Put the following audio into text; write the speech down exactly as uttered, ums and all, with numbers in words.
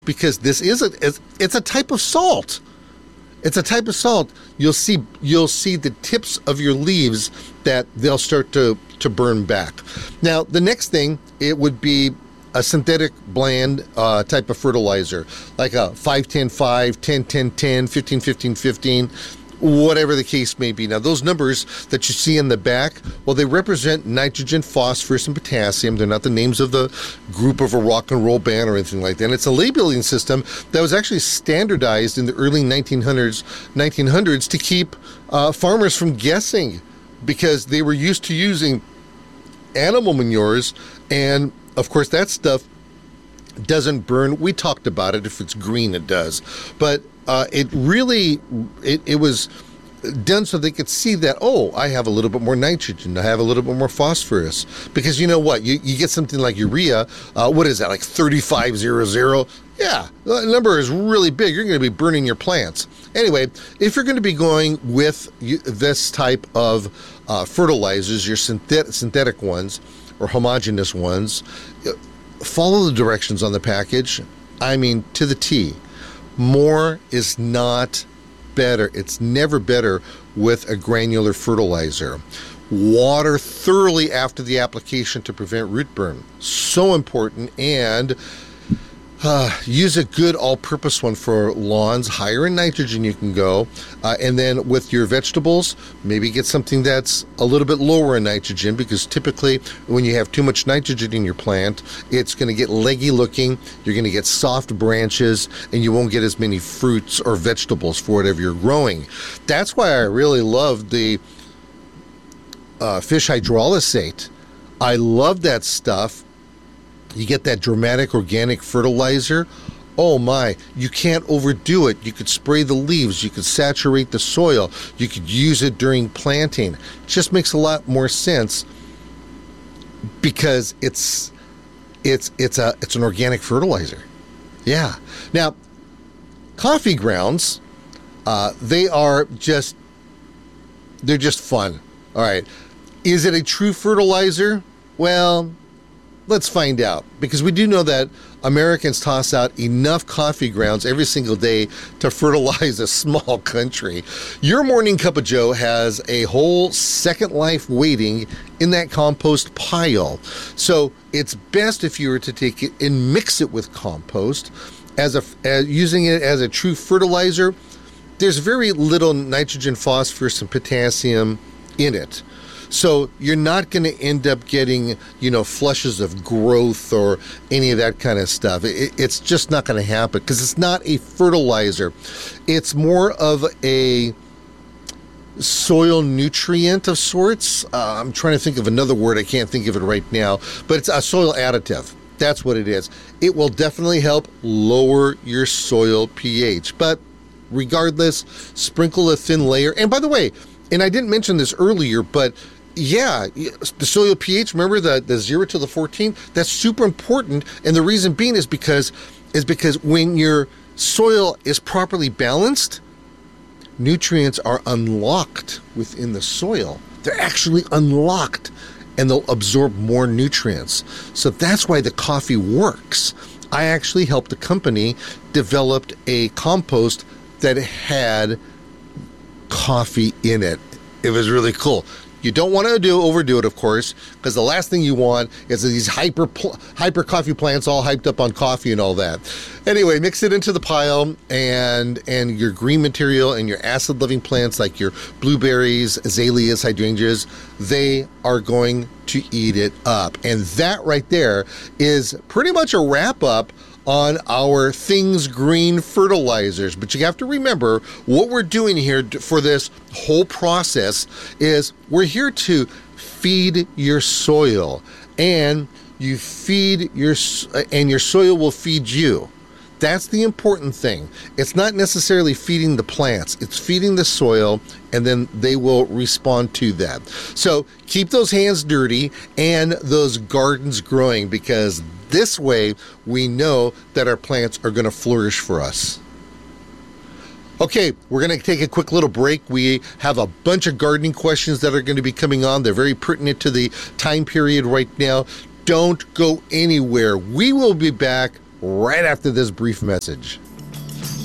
because this is a it's a type of salt. It's a type of salt. You'll see you'll see the tips of your leaves that they'll start to to burn back. Now, the next thing, it would be a synthetic bland uh, type of fertilizer, like a five ten five, ten ten ten, fifteen fifteen fifteen, whatever the case may be. Now, those numbers that you see in the back, well, they represent nitrogen, phosphorus, and potassium. They're not the names of the group of a rock and roll band or anything like that. And it's a labeling system that was actually standardized in the early nineteen hundreds, nineteen hundreds to keep uh, farmers from guessing, because they were used to using animal manures, and of course that stuff doesn't burn. We talked about it. If it's green, it does. But uh, it really, it, it was done so they could see that, oh, I have a little bit more nitrogen, I have a little bit more phosphorus. Because you know what? You, you get something like urea, uh, what is that, like thirty-five hundred? Yeah, the number is really big. You're going to be burning your plants. Anyway, if you're going to be going with this type of uh, fertilizers, your synthet- synthetic ones or homogeneous ones, follow the directions on the package. I mean, to the T. More is not better. It's never better with a granular fertilizer. Water thoroughly after the application to prevent root burn. So important. And Uh, use a good all-purpose one for lawns. Higher in nitrogen you can go. Uh, and then with your vegetables, maybe get something that's a little bit lower in nitrogen, because typically when you have too much nitrogen in your plant, it's going to get leggy looking, you're going to get soft branches, and you won't get as many fruits or vegetables for whatever you're growing. That's why I really love the uh, fish hydrolysate. I love that stuff. You get that dramatic organic fertilizer. Oh my, you can't overdo it. You could spray the leaves, you could saturate the soil, you could use it during planting. It just makes a lot more sense because it's it's it's a it's an organic fertilizer. Yeah. Now, coffee grounds, uh, they are just they're just fun. All right. Is it a true fertilizer? Well, let's find out, because we do know that Americans toss out enough coffee grounds every single day to fertilize a small country. Your Morning Cup of Joe has a whole second life waiting in that compost pile. So it's best if you were to take it and mix it with compost. As a as using it as a true fertilizer, there's very little nitrogen, phosphorus, and potassium in it. So you're not going to end up getting, you know, flushes of growth or any of that kind of stuff. It, it's just not going to happen because it's not a fertilizer. It's more of a soil nutrient of sorts. Uh, I'm trying to think of another word. I can't think of it right now, but it's a soil additive. That's what it is. It will definitely help lower your soil pH. But regardless, sprinkle a thin layer. And by the way, and I didn't mention this earlier, but yeah, the soil pH, remember the, the zero to the fourteen? That's super important. And the reason being is because is because when your soil is properly balanced, nutrients are unlocked within the soil. They're actually unlocked and they'll absorb more nutrients. So that's why the coffee works. I actually helped a company develop a compost that had coffee in it. It was really cool. You don't want to do overdo it, of course, because the last thing you want is these hyper pl- hyper coffee plants all hyped up on coffee and all that. Anyway, mix it into the pile, and and your green material and your acid-loving plants like your blueberries, azaleas, hydrangeas, they are going to eat it up. And that right there is pretty much a wrap-up on our Things Green fertilizers. But you have to remember what we're doing here for this whole process is we're here to feed your soil, and you feed your and your soil will feed you. That's the important thing. It's not necessarily feeding the plants, it's feeding the soil, and then they will respond to that. So keep those hands dirty and those gardens growing, because this way we know that our plants are going to flourish for us. Okay, we're going to take a quick little break. We have a bunch of gardening questions that are going to be coming on. They're very pertinent to the time period right now. Don't go anywhere. We will be back right after this brief message.